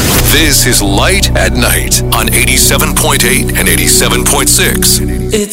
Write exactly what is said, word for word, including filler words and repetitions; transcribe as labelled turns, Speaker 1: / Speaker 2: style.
Speaker 1: This is Light at Night on eighty-seven point eight and eighty-seven point six.
Speaker 2: It's